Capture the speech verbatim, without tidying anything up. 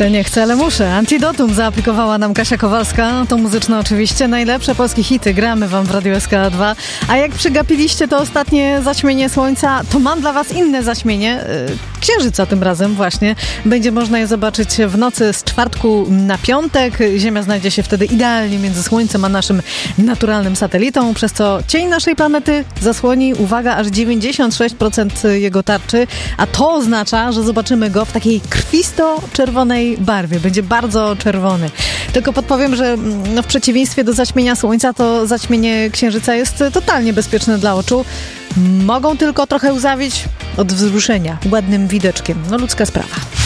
Chcę, nie chcę, ale muszę. Antidotum zaaplikowała nam Kasia Kowalska. To muzyczne oczywiście. Najlepsze polskie hity gramy wam w Radiu S K dwa. A jak przegapiliście to ostatnie zaćmienie słońca, to mam dla was inne zaćmienie. Księżyca tym razem właśnie. Będzie można je zobaczyć w nocy z czwartku na piątek. Ziemia znajdzie się wtedy idealnie między Słońcem a naszym naturalnym satelitą, przez co cień naszej planety zasłoni, uwaga, aż dziewięćdziesiąt sześć procent jego tarczy, a to oznacza, że zobaczymy go w takiej krwisto-czerwonej barwie. Będzie bardzo czerwony. Tylko podpowiem, że no, w przeciwieństwie do zaćmienia Słońca, to zaćmienie Księżyca jest totalnie bezpieczne dla oczu. Mogą tylko trochę łzawić od wzruszenia ładnym wideczkiem. No ludzka sprawa.